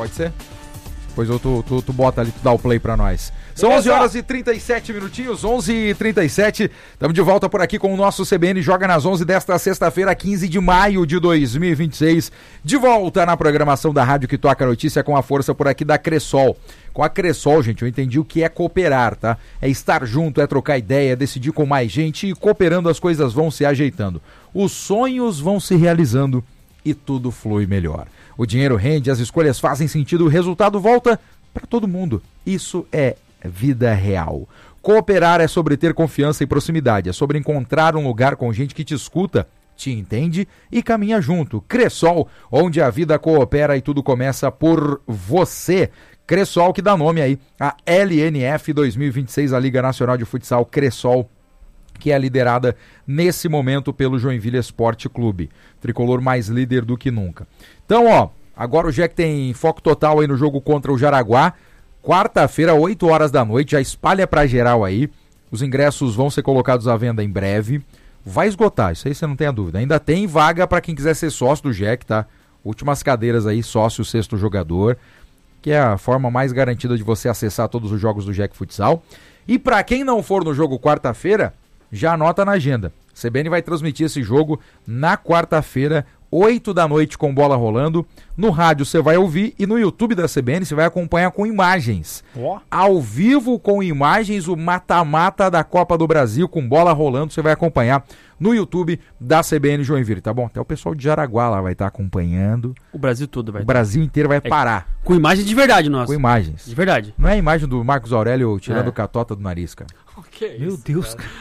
Pode ser? Depois tu bota ali, tu dá o play pra nós. São 11 horas e 37 minutinhos, 11h37. Estamos de volta por aqui com o nosso CBN Joga nas 11 desta sexta-feira, 15 de maio de 2026. De volta na programação da Rádio que toca a notícia com a força por aqui da Cressol. Com a Cressol, gente, eu entendi o que é cooperar, tá? É estar junto, é trocar ideia, é decidir com mais gente e cooperando as coisas vão se ajeitando. Os sonhos vão se realizando e tudo flui melhor. O dinheiro rende, as escolhas fazem sentido, o resultado volta para todo mundo. Isso é vida real. Cooperar é sobre ter confiança e proximidade, é sobre encontrar um lugar com gente que te escuta, te entende e caminha junto. Cressol, onde a vida coopera e tudo começa por você. Cressol, que dá nome aí a LNF 2026, a Liga Nacional de Futsal Cressol, que é liderada nesse momento pelo Joinville Esporte Clube. Tricolor mais líder do que nunca. Então, ó, agora o Jack tem foco total aí no jogo contra o Jaraguá. Quarta-feira, 8 horas da noite, já espalha pra geral aí. Os ingressos vão ser colocados à venda em breve. Vai esgotar, isso aí você não tem a dúvida. Ainda tem vaga pra quem quiser ser sócio do Jack, tá? Últimas cadeiras aí, sócio, sexto jogador, que é a forma mais garantida de você acessar todos os jogos do Jack Futsal. E pra quem não for no jogo quarta-feira, já anota na agenda. CBN vai transmitir esse jogo na quarta-feira, 8 da noite com bola rolando. No rádio você vai ouvir e no YouTube da CBN você vai acompanhar com imagens. Ao vivo com imagens, o mata-mata da Copa do Brasil com bola rolando, você vai acompanhar no YouTube da CBN Joinville, tá bom? Até o pessoal de Jaraguá lá vai estar acompanhando. O Brasil todo vai. O Brasil inteiro vai parar. Com imagens de verdade, nossa. Com imagens. De verdade. Não é a imagem do Marcos Aurélio tirando catota do nariz, cara. Que é Meu isso, Deus, cara.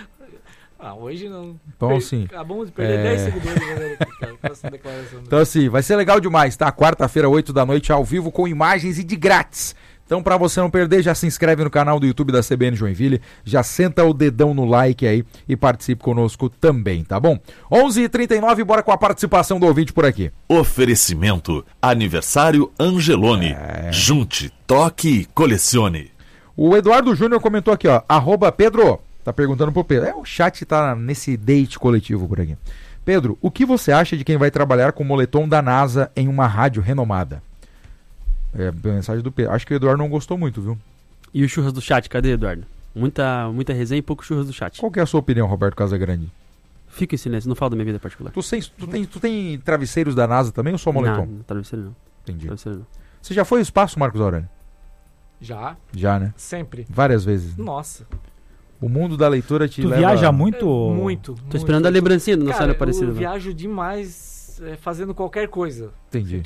Hoje não. Então, assim, Acabamos de perder 10 seguidores com essa declaração. Então, assim, vai ser legal demais, tá? Quarta-feira, 8 da noite, ao vivo, com imagens e de grátis. Então, pra você não perder, já se inscreve no canal do YouTube da CBN Joinville, já senta o dedão no like aí e participe conosco também, tá bom? 11h39, bora com a participação do ouvinte por aqui. Oferecimento, aniversário Angelone. Junte, toque e colecione. O Eduardo Júnior comentou aqui, ó, @Pedro, tá perguntando pro Pedro. O chat tá nesse date coletivo por aqui. Pedro, o que você acha de quem vai trabalhar com o moletom da NASA em uma rádio renomada? Mensagem do Pedro. Acho que o Eduardo não gostou muito, viu? E o churras do chat, cadê, Eduardo? Muita resenha e pouco churras do chat. Qual que é a sua opinião, Roberto Casagrande? Fica em silêncio, não falo da minha vida particular. Tu tem travesseiros da NASA também ou só moletom? Não, travesseiro não. Entendi. Travesseiro não. Você já foi ao espaço, Marcos Aurélio? Já, né? sempre. Várias vezes. Nossa. O mundo da leitura te leva... Tu viaja muito? Muito. Tô esperando a lembrancinha do Nossa Área Aparecida. Eu viajo demais fazendo qualquer coisa. Entendi.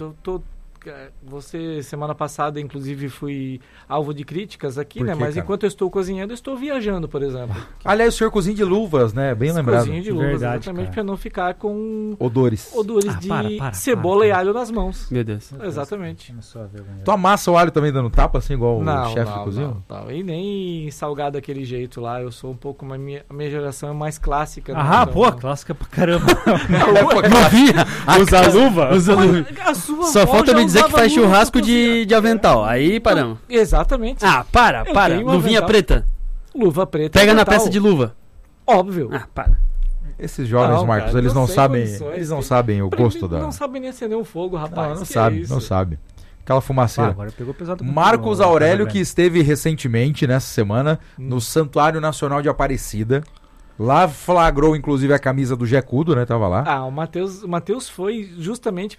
Você, semana passada, inclusive, fui alvo de críticas aqui, Por né? quê, Mas cara? enquanto eu estou cozinhando, eu estou viajando, por exemplo. Aliás, o senhor cozinha de luvas, né? Bem lembrado. Cozinho de luvas, Verdade, exatamente, cara. para não ficar com Odores. de para, cebola e alho nas mãos. Meu Deus. Exatamente. Tu amassa o alho também dando tapa, assim, igual o chefe de cozinha? Não. E nem salgado daquele jeito lá. Eu sou um pouco... A minha geração é mais clássica. né? Ah, Então, pô, clássica pra caramba. Não vi. Usa luva? Usa luva. A sua Só avó falta já me dizer que usava faz luva churrasco pra cozinhar. de avental. Aí paramos. Exatamente. Ah, para. tenho um Luvinha avental. preta. Luva preta. Pega na avental. peça de luva. Óbvio. Ah, para. Esses jovens, Não, Marcos, cara, eles não sem sabem, condições, eles não tem- sabem o gosto da... Não sabem nem acender um fogo, rapaz. Não Que sabe, é isso? não sabe. Aquela fumaceira. Agora pegou pesado. Marcos Aurélio, que esteve recentemente, nessa semana, no Santuário Nacional de Aparecida. Lá flagrou, inclusive, a camisa do Jecudo, né? Tava lá. O Matheus foi justamente